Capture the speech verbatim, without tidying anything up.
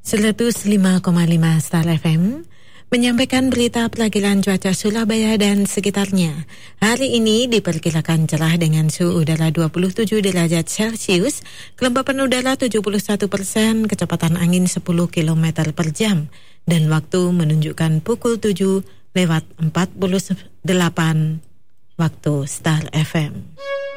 seratus lima koma lima Star F M menyampaikan berita perakilan cuaca Surabaya dan sekitarnya. Hari ini diperkirakan cerah dengan suhu udara dua puluh tujuh derajat Celcius, kelembapan udara tujuh puluh satu persen, kecepatan angin sepuluh kilometer per jam, dan waktu menunjukkan pukul tujuh lewat empat puluh delapan waktu Star F M.